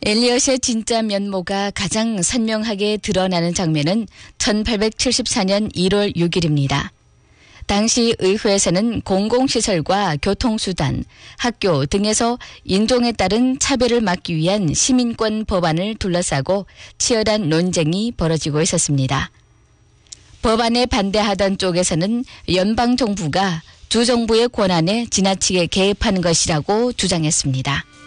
엘리엇의 진짜 면모가 가장 선명하게 드러나는 장면은 1874년 1월 6일입니다. 당시 의회에서는 공공시설과 교통수단, 학교 등에서 인종에 따른 차별을 막기 위한 시민권 법안을 둘러싸고 치열한 논쟁이 벌어지고 있었습니다. 법안에 반대하던 쪽에서는 연방정부가 주정부의 권한에 지나치게 개입하는 것이라고 주장했습니다.